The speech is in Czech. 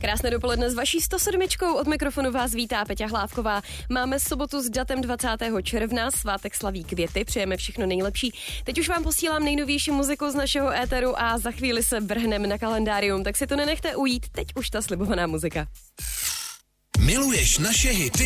Krásné dopoledne s vaší 107. Od mikrofonu vás vítá Peťa Hlávková. Máme sobotu s datem 20. června, svátek slaví Květy, přejeme všechno nejlepší. Teď už vám posílám nejnovější muziku z našeho éteru a za chvíli se vrhneme na kalendárium, tak si to nenechte ujít, teď už ta slibovaná muzika. Miluješ naše hity?